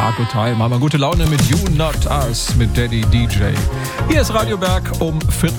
Ja, good time. Haben wir gute Laune mit You Not Us, mit Daddy DJ. Hier ist Radio Berg um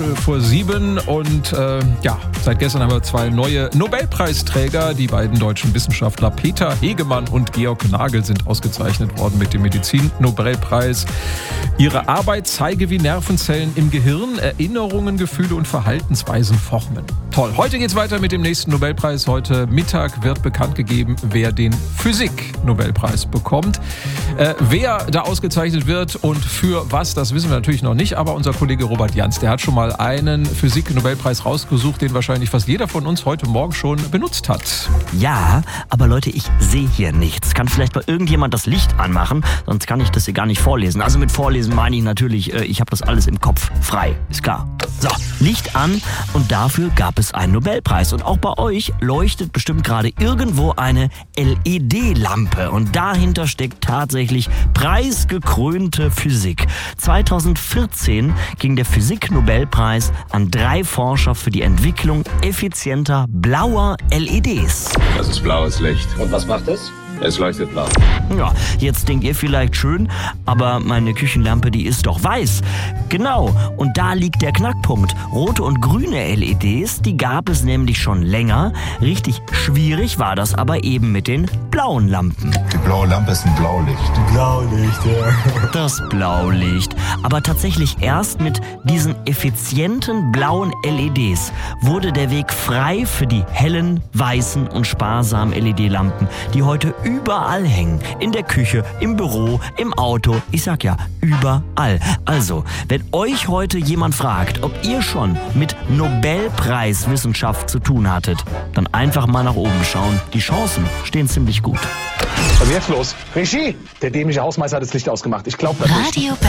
6:45 und seit gestern haben wir 2 neue Nobelpreisträger. Die beiden deutschen Wissenschaftler Peter Hegemann und Georg Nagel sind ausgezeichnet worden mit dem Medizin-Nobelpreis. Ihre Arbeit zeige, wie Nervenzellen im Gehirn Erinnerungen, Gefühle und Verhaltensweisen formen. Toll. Heute geht's weiter mit dem nächsten Nobelpreis. Heute Mittag wird bekannt gegeben, wer den Physik-Nobelpreis bekommt. Wer da ausgezeichnet wird und für was, das wissen wir natürlich noch nicht. Aber unser Kollege Robert Jans, der hat schon mal einen Physik-Nobelpreis rausgesucht, den wahrscheinlich fast jeder von uns heute Morgen schon benutzt hat. Ja, aber Leute, ich sehe hier nichts. Kann vielleicht mal irgendjemand das Licht anmachen? Sonst kann ich das hier gar nicht vorlesen. Also mit Vorlesen meine ich natürlich, ich habe das alles im Kopf frei. Ist klar. So, Licht an und dafür gab es einen Nobelpreis. Und auch bei euch leuchtet bestimmt gerade irgendwo eine LED-Lampe. Und dahinter steckt tatsächlich preisgekrönte Physik. 2014 ging der Physik-Nobelpreis an 3 Forscher für die Entwicklung effizienter blauer LEDs. Das ist blaues Licht. Und was macht es? Es leuchtet blau. Ja, jetzt denkt ihr vielleicht schön, aber meine Küchenlampe, die ist doch weiß. Genau, und da liegt der Knackpunkt. Rote und grüne LEDs, die gab es nämlich schon länger. Richtig schwierig war das aber eben mit den blauen Lampen. Die blaue Lampe ist ein Blaulicht. Blaulicht, ja. Das Blaulicht. Aber tatsächlich erst mit diesen effizienten blauen LEDs wurde der Weg frei für die hellen, weißen und sparsamen LED-Lampen, die heute überall hängen. In der Küche, im Büro, im Auto. Ich sag ja, überall. Also, wenn euch heute jemand fragt, ob ihr schon mit Nobelpreiswissenschaft zu tun hattet, dann einfach mal nach oben schauen. Die Chancen stehen ziemlich gut. Was ist jetzt los? Regie! Der dämliche Hausmeister hat das Licht ausgemacht. Ich glaube das nicht.